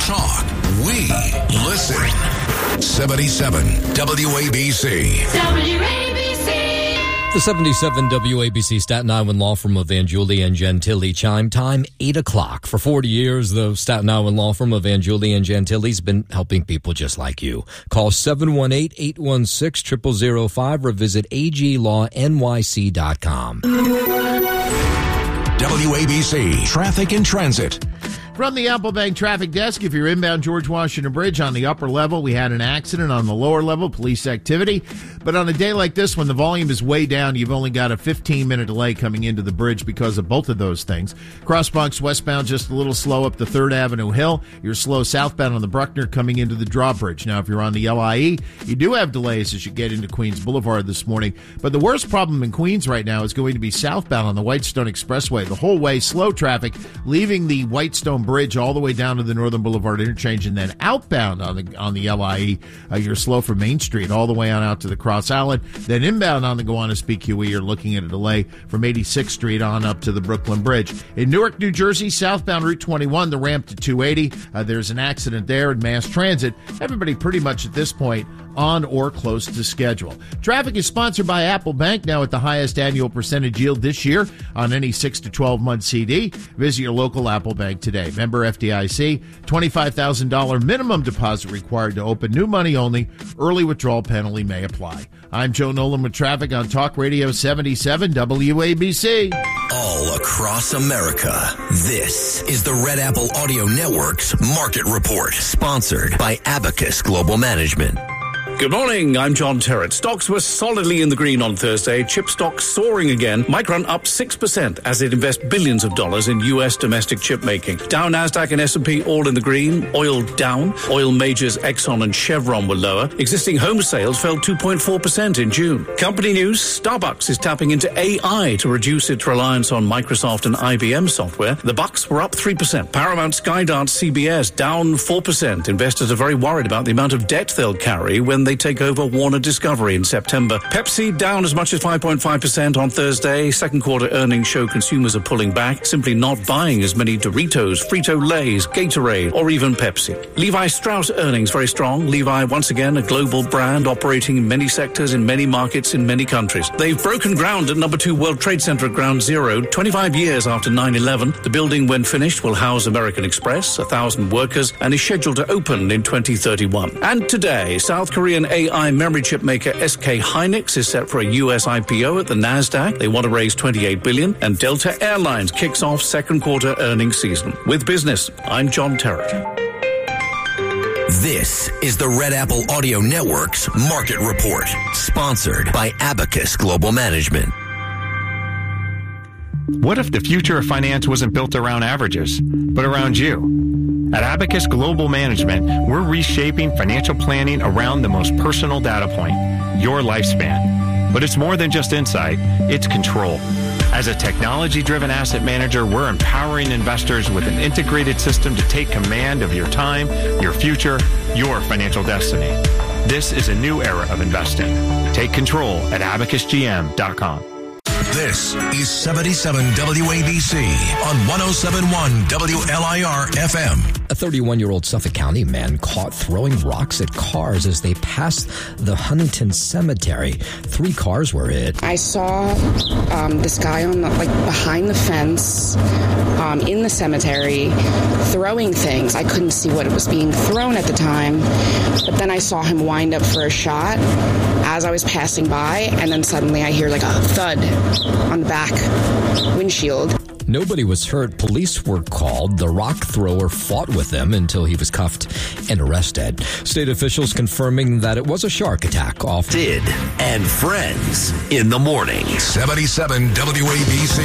talk. We listen. 77 WABC. The 77 WABC Staten Island law firm of Vanjuli and Gentili. Chime time, 8 o'clock. For 40 years, the Staten Island law firm of Vanjuli and Gentili has been helping people just like you. Call 718-816-0005 or visit aglawnyc.com. WABC Traffic and Transit. From the Apple Bank Traffic Desk, if you're inbound George Washington Bridge on the upper level, we had an accident. On the lower level, police activity. But on a day like this, when the volume is way down, you've only got a 15-minute delay coming into the bridge because of both of those things. Cross Bronx westbound, just a little slow up the 3rd Avenue Hill. You're slow southbound on the Bruckner coming into the drawbridge. Now, if you're on the LIE, you do have delays as you get into Queens Boulevard this morning. But the worst problem in Queens right now is going to be southbound on the Whitestone Expressway. The whole way, slow traffic, leaving the Whitestone Bridge all the way down to the Northern Boulevard interchange, and then outbound on the LIE, you're slow from Main Street all the way on out to the Cross Island. Then inbound on the Gowanus BQE, you're looking at a delay from 86th Street on up to the Brooklyn Bridge. In Newark, New Jersey, southbound Route 21, the ramp to 280, there's an accident there in mass transit. Everybody pretty much at this point on or close to schedule. Traffic is sponsored by Apple Bank, now at the highest annual percentage yield this year on any 6 to 12 month CD. Visit your local Apple Bank today. Member FDIC, $25,000 minimum deposit required to open. New money only. Early withdrawal penalty may apply. I'm Joe Nolan with traffic on Talk Radio 77 WABC. All across America, this is the Red Apple Audio Network's Market Report, sponsored by Abacus Global Management. Good morning, I'm John Terrett. Stocks were solidly in the green on Thursday. Chip stocks soaring again. Micron up 6% as it invests billions of dollars in U.S. domestic chip making. Dow, NASDAQ, and S&P all in the green. Oil down. Oil majors Exxon and Chevron were lower. Existing home sales fell 2.4% in June. Company news, Starbucks is tapping into AI to reduce its reliance on Microsoft and IBM software. The Bucks were up 3%. Paramount, Skydance, CBS down 4%. Investors are very worried about the amount of debt they'll carry when they take over Warner Discovery in September. Pepsi down as much as 5.5% on Thursday. Second quarter earnings show consumers are pulling back, simply not buying as many Doritos, Frito-Lays, Gatorade, or even Pepsi. Levi Strauss earnings very strong. Levi, once again, a global brand operating in many sectors, in many markets, in many countries. They've broken ground at number 2 World Trade Center at Ground Zero, 25 years after 9/11. The building, when finished, will house American Express, 1,000 workers, and is scheduled to open in 2031. And today, South Korean AI memory chip maker SK Hynix is set for a U.S. IPO at the NASDAQ. They want to raise $28 billion, and Delta Airlines kicks off second quarter earnings season. With business, I'm John Terrett. This is the Red Apple Audio Network's Market Report, sponsored by Abacus Global Management. What if the future of finance wasn't built around averages, but around you? At Abacus Global Management, we're reshaping financial planning around the most personal data point, your lifespan. But it's more than just insight, it's control. As a technology-driven asset manager, we're empowering investors with an integrated system to take command of your time, your future, your financial destiny. This is a new era of investing. Take control at abacusgm.com. This is 77 WABC on 107.1 WLIR FM. A 31-year-old Suffolk County man caught throwing rocks at cars as they passed the Huntington Cemetery. 3 cars were hit. I saw this guy on behind the fence in the cemetery throwing things. I couldn't see what was being thrown at the time, but then I saw him wind up for a shot as I was passing by, and then suddenly I hear like a thud on the back windshield. Nobody was hurt. Police were called. The rock thrower fought with them until he was cuffed and arrested. State officials confirming that it was a shark attack off Sid and Friends in the morning. 77 WABC.